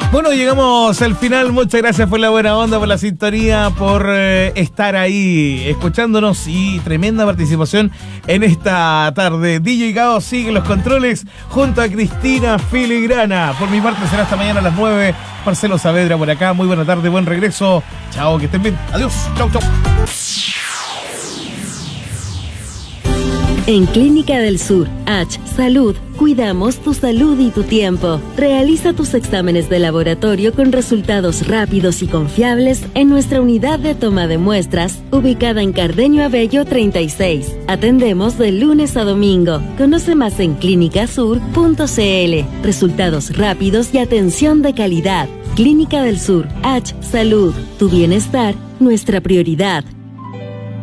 Bueno, llegamos al final. Muchas gracias por la buena onda, por la sintonía, por estar ahí escuchándonos y tremenda participación en esta tarde. DJ Gao sigue los controles junto a Cristina Filigrana. Por mi parte será hasta mañana a las 9. Marcelo Saavedra por acá. Muy buena tarde, buen regreso. Chao, que estén bien. Adiós. Chau, chau. En Clínica del Sur, H Salud, cuidamos tu salud y tu tiempo. Realiza tus exámenes de laboratorio con resultados rápidos y confiables en nuestra unidad de toma de muestras, ubicada en Cardeño Abello 36. Atendemos de lunes a domingo. Conoce más en clinicasur.cl. Resultados rápidos y atención de calidad. Clínica del Sur, H Salud, tu bienestar, nuestra prioridad.